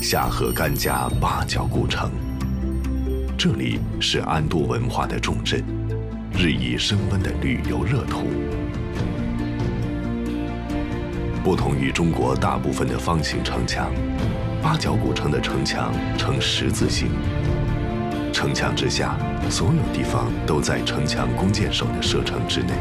下河甘家八角古城。这里是安多文化的重镇，日益升温的旅游热土。不同于中国大部分的方形城墙，八角古城的城墙呈十字形。城墙之下，所有地方都在城墙弓箭手的射程之内。